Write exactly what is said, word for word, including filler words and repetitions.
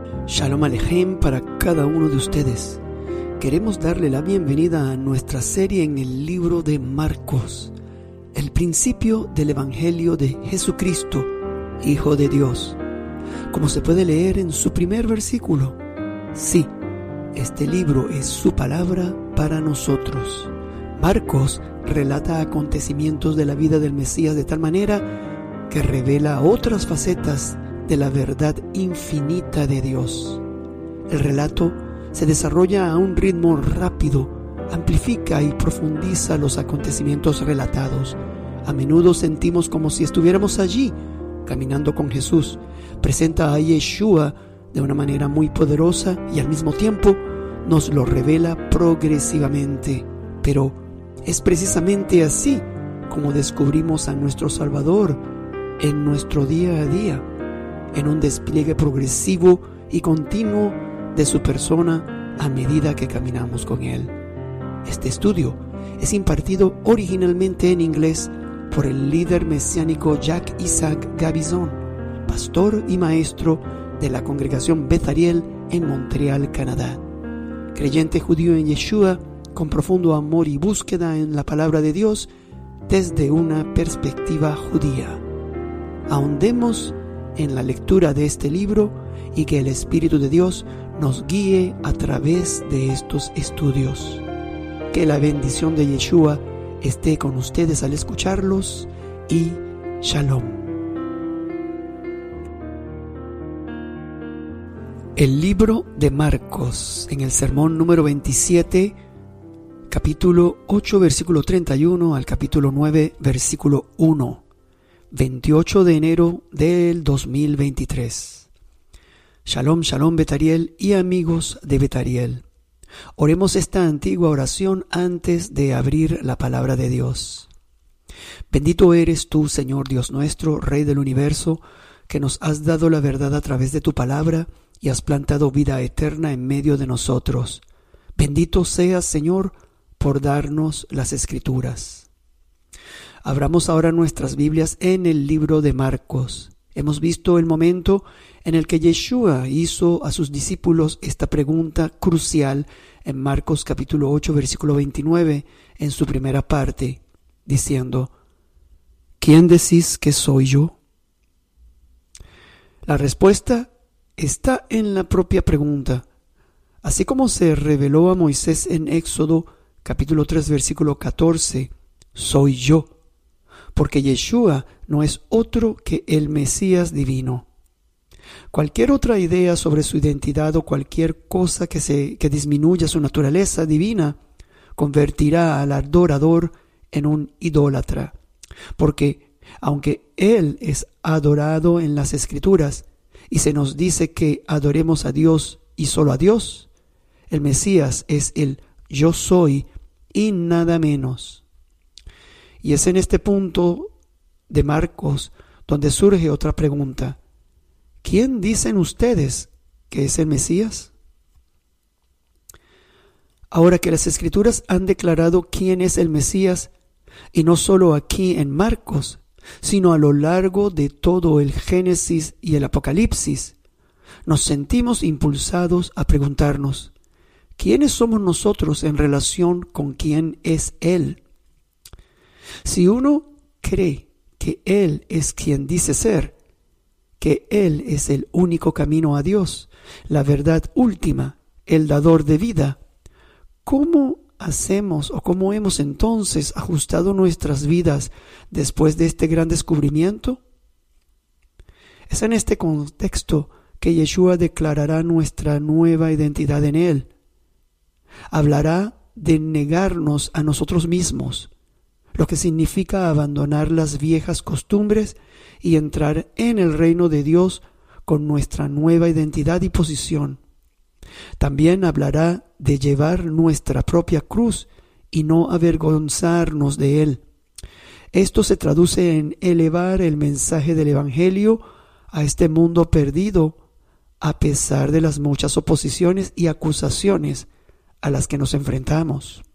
Shalom Alejem para cada uno de ustedes. Queremos darle la bienvenida a nuestra serie en el libro de Marcos, el principio del Evangelio de Jesucristo, Hijo de Dios. Como se puede leer en su primer versículo, sí, este libro es su palabra para nosotros. Marcos relata acontecimientos de la vida del Mesías de tal manera que revela otras facetas de la verdad infinita de Dios. El relato se desarrolla a un ritmo rápido, amplifica y profundiza los acontecimientos relatados. A menudo sentimos como si estuviéramos allí, caminando con Jesús. Presenta a Yeshua de una manera muy poderosa y al mismo tiempo nos lo revela progresivamente. Pero es precisamente así como descubrimos a nuestro Salvador en nuestro día a día, en un despliegue progresivo y continuo de su persona a medida que caminamos con Él. Este estudio es impartido originalmente en inglés por el líder mesiánico Jack Isaac Gabizon, pastor y maestro de la congregación Beth Ariel en Montreal, Canadá. Creyente judío en Yeshua, con profundo amor y búsqueda en la palabra de Dios desde una perspectiva judía. Ahondemos en la lectura de este libro y que el Espíritu de Dios nos guíe a través de estos estudios. Que la bendición de Yeshua esté con ustedes al escucharlos y Shalom. El libro de Marcos, en el sermón número veintisiete, capítulo ocho, versículo treinta y uno al capítulo nueve, versículo uno. veintiocho de enero del dos mil veintitrés. Shalom, shalom Beth Ariel y amigos de Beth Ariel. Oremos esta antigua oración antes de abrir la palabra de Dios. Bendito eres tú, Señor Dios nuestro, Rey del universo, que nos has dado la verdad a través de tu palabra y has plantado vida eterna en medio de nosotros. Bendito seas, Señor, por darnos las Escrituras. Abramos ahora nuestras Biblias en el libro de Marcos. Hemos visto el momento en el que Yeshua hizo a sus discípulos esta pregunta crucial en Marcos capítulo ocho, versículo veintinueve, en su primera parte, diciendo: ¿Quién decís que soy yo? La respuesta está en la propia pregunta. Así como se reveló a Moisés en Éxodo capítulo tres, versículo catorce, soy yo. Porque Yeshua no es otro que el Mesías divino. Cualquier otra idea sobre su identidad o cualquier cosa que, se, que disminuya su naturaleza divina convertirá al adorador en un idólatra. Porque aunque Él es adorado en las Escrituras y se nos dice que adoremos a Dios y solo a Dios, el Mesías es el yo soy y nada menos. Y es en este punto de Marcos donde surge otra pregunta. ¿Quién dicen ustedes que es el Mesías? Ahora que las Escrituras han declarado quién es el Mesías, y no solo aquí en Marcos, sino a lo largo de todo el Génesis y el Apocalipsis, nos sentimos impulsados a preguntarnos, ¿quiénes somos nosotros en relación con quién es Él? Si uno cree que Él es quien dice ser, que Él es el único camino a Dios, la verdad última, el dador de vida, ¿cómo hacemos o cómo hemos entonces ajustado nuestras vidas después de este gran descubrimiento? Es en este contexto que Yeshua declarará nuestra nueva identidad en Él. Hablará de negarnos a nosotros mismos, lo que significa abandonar las viejas costumbres y entrar en el reino de Dios con nuestra nueva identidad y posición. También hablará de llevar nuestra propia cruz y no avergonzarnos de él. Esto se traduce en elevar el mensaje del Evangelio a este mundo perdido, a pesar de las muchas oposiciones y acusaciones a las que nos enfrentamos.